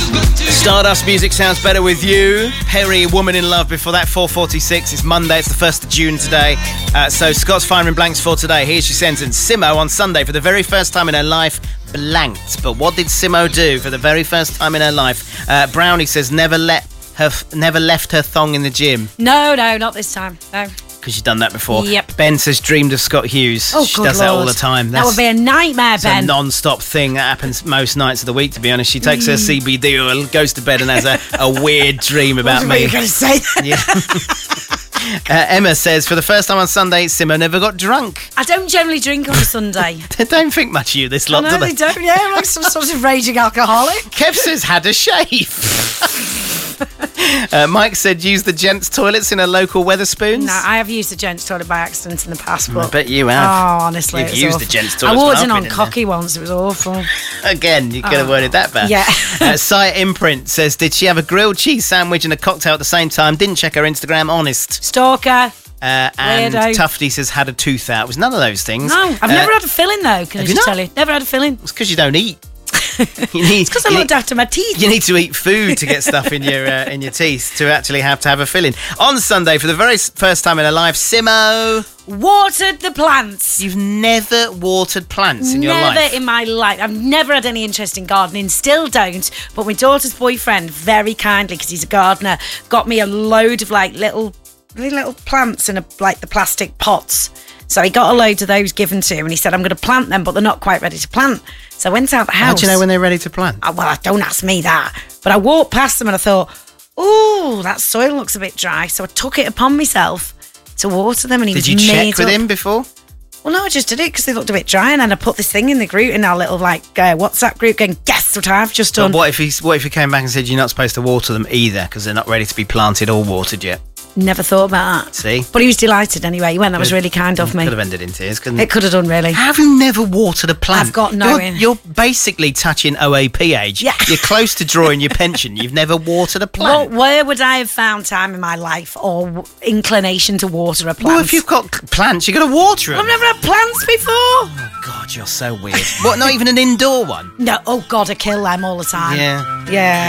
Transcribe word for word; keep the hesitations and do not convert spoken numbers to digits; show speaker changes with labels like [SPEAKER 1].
[SPEAKER 1] Stardust music sounds better with you. Perry, Woman in Love. Before that, four forty-six. It's Monday. It's the first of June today. Uh, so Scott's firing blanks for today. Here's your sentence. Simo on Sunday for the very first time in her life blanked. But what did Simo do for the very first time in her life? Uh, Brownie says never let her, never left her thong in the gym.
[SPEAKER 2] No, no, not this time. No.
[SPEAKER 1] Because you've done that before.
[SPEAKER 2] Yep.
[SPEAKER 1] Ben says dreamed of Scott Hughes.
[SPEAKER 2] Oh,
[SPEAKER 1] she
[SPEAKER 2] good
[SPEAKER 1] does
[SPEAKER 2] Lord.
[SPEAKER 1] that all the time. That's,
[SPEAKER 2] that would be a nightmare,
[SPEAKER 1] it's
[SPEAKER 2] Ben.
[SPEAKER 1] a non-stop thing that happens most nights of the week, to be honest. She takes her C B D oil, goes to bed and has a, a weird dream about
[SPEAKER 2] What
[SPEAKER 1] me.
[SPEAKER 2] were you going to say?
[SPEAKER 1] Yeah. uh, Emma says, for the first time on Sunday, Simo never got drunk.
[SPEAKER 2] I don't generally drink on a Sunday.
[SPEAKER 1] They don't think much of you, this lot,
[SPEAKER 2] no,
[SPEAKER 1] do they?
[SPEAKER 2] they don't. Yeah, I'm like some sort of raging alcoholic.
[SPEAKER 1] Kev says, had a shave. uh, Mike said, use the gents' toilets in a local Weatherspoons.
[SPEAKER 2] No, I have used the gents' toilet by accident in the past. But
[SPEAKER 1] I bet you have.
[SPEAKER 2] Oh, honestly,
[SPEAKER 1] You've
[SPEAKER 2] it was
[SPEAKER 1] used
[SPEAKER 2] awful.
[SPEAKER 1] the gents'
[SPEAKER 2] I
[SPEAKER 1] toilets.
[SPEAKER 2] walked
[SPEAKER 1] when
[SPEAKER 2] in
[SPEAKER 1] I've
[SPEAKER 2] on
[SPEAKER 1] been
[SPEAKER 2] cocky once. It was awful.
[SPEAKER 1] Again, you could have
[SPEAKER 2] Oh.
[SPEAKER 1] worded that better.
[SPEAKER 2] Yeah.
[SPEAKER 1] uh, Sire Imprint says, did she have a grilled cheese sandwich and a cocktail at the same time? Didn't check her Instagram, honest.
[SPEAKER 2] Stalker.
[SPEAKER 1] Uh, and
[SPEAKER 2] Weirdo.
[SPEAKER 1] Tufty says, had a tooth out. It was none of those things.
[SPEAKER 2] No, I've
[SPEAKER 1] Uh,
[SPEAKER 2] never had a filling though. Can I
[SPEAKER 1] have you
[SPEAKER 2] just
[SPEAKER 1] not?
[SPEAKER 2] tell you? Never had a filling.
[SPEAKER 1] It's because you don't eat. You need,
[SPEAKER 2] It's because I
[SPEAKER 1] you
[SPEAKER 2] looked
[SPEAKER 1] need-
[SPEAKER 2] after my teeth.
[SPEAKER 1] You need to eat food to get stuff in your uh, in your teeth to actually have to have a filling. On Sunday, for the very s- first time in her life, Simo,
[SPEAKER 2] Watered the plants.
[SPEAKER 1] you've never watered plants in your
[SPEAKER 2] Never
[SPEAKER 1] life.
[SPEAKER 2] in my life. I've never had any interest in gardening. Still don't. But my daughter's boyfriend, very kindly, because he's a gardener, got me a load of like little, really little plants in a, like the plastic pots. So he got a load of those given to him, and he said, "I'm going to plant them, but they're not quite ready to plant." So I went out the house.
[SPEAKER 1] How do you know when they're ready to plant?
[SPEAKER 2] Oh, well, don't ask me that. But I walked past them and I thought, "Ooh, that soil looks a bit dry." So I took it upon myself to water them, and he
[SPEAKER 1] Did
[SPEAKER 2] was
[SPEAKER 1] you check
[SPEAKER 2] made
[SPEAKER 1] with
[SPEAKER 2] up.
[SPEAKER 1] him before?
[SPEAKER 2] Well, no, I just did it because they looked a bit dry, and then I put this thing in the group, in our little like uh, WhatsApp group, going, "Guess what I've just done."
[SPEAKER 1] But what if he what if he came back and said you're not supposed to water them either because they're not ready to be planted or watered yet?
[SPEAKER 2] Never thought about that.
[SPEAKER 1] See?
[SPEAKER 2] But he was delighted anyway. He went, "That was really kind of me."
[SPEAKER 1] Could have ended in tears, couldn't
[SPEAKER 2] It could have done, really.
[SPEAKER 1] How have you never watered a plant?
[SPEAKER 2] I've got no
[SPEAKER 1] You're,
[SPEAKER 2] in-
[SPEAKER 1] you're basically touching O A P age.
[SPEAKER 2] Yeah.
[SPEAKER 1] You're close to drawing your pension. You've never watered a
[SPEAKER 2] Well,
[SPEAKER 1] plant.
[SPEAKER 2] where would I have found time in my life or w- inclination to water a plant?
[SPEAKER 1] Well, if you've got c- plants, you've got to water them.
[SPEAKER 2] I've never had plants before.
[SPEAKER 1] Oh, God, you're so weird. What, not even an indoor one?
[SPEAKER 2] No, oh God, I kill them all the time.
[SPEAKER 1] Yeah.
[SPEAKER 2] Yeah.